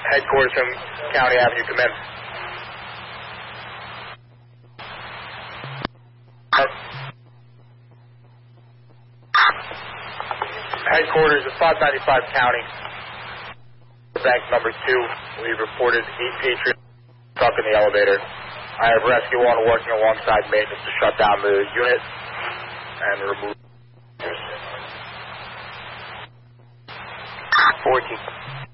Headquarters from County Avenue, come in. Headquarters of 595 County, bank number 2. We reported 8 Patriots stuck in the elevator. I have Rescue 1 working alongside maintenance to shut down the unit and remove 14.